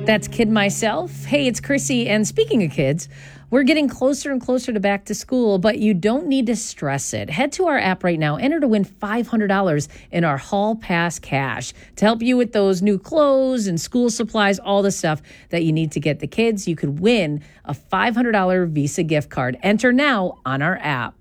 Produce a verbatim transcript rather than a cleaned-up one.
That's Kid Myself. Hey, it's Chrissy. And speaking of kids, we're getting closer and closer to back to school, but you don't need to stress it. Head to our app right now. Enter to win five hundred dollars in our Hall Pass cash to help you with those new clothes and school supplies, all the stuff that you need to get the kids. You could win a five hundred dollars Visa gift card. Enter now on our app.